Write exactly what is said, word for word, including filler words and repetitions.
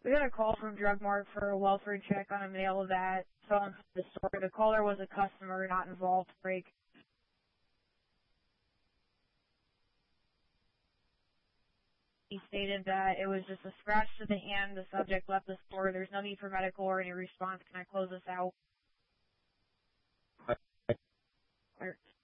We got a call from Drug Mart for a welfare check on a male that fell into the store. The caller was a customer not involved. Break. He stated that it was just a scratch to the hand. The subject left the store. There's no need for medical or any response. Can I close this out?